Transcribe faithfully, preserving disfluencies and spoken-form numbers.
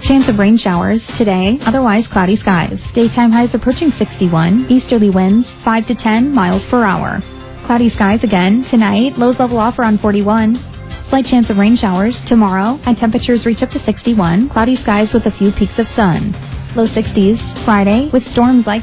Chance of rain showers today, otherwise cloudy skies. Daytime highs approaching sixty-one, easterly winds five to ten miles per hour. Cloudy skies again tonight, lows level off around forty-one. Slight chance of rain showers tomorrow, high temperatures reach up to sixty-one, cloudy skies with a few peaks of sun. Low sixties Friday with storms like